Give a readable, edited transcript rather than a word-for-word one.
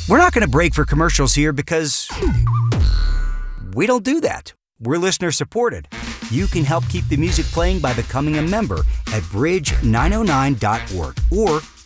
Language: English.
We're not going to break for commercials here because we don't do that. We're listener supported. You can help keep the music playing by becoming a member at bridge909.org or